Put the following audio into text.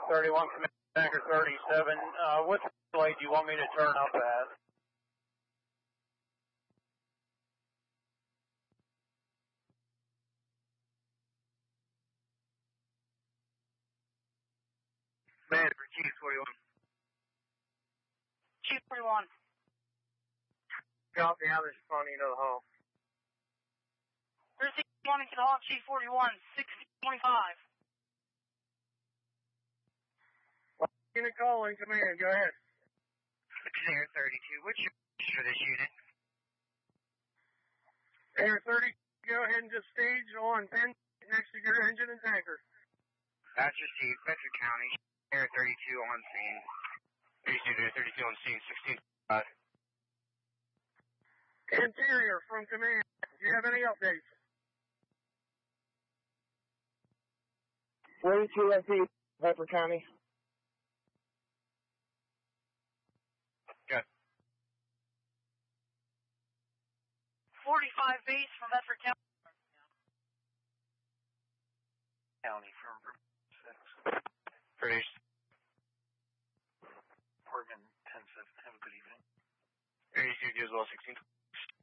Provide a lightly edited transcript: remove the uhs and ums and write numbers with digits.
31, Commander 37. What light do you want me to turn up at? Commander for Chief 41. Chief 41. Copy, how is responding to the hall? 36 to the hall, Chief 41, 6025. Unit calling, command, go ahead. Air 32, what's your for this unit? Air 30, go ahead and just stage on pin next to your engine and tanker. That's received, Bedford County, Air 32 on scene. Air 32 on scene, 16. Interior from command, do you have any updates? 42 FP, Bedford County. Good. 45 base from Bedford County. County from 6. Produced. Oregon 10-7. Have a good evening. 32 as well, 16.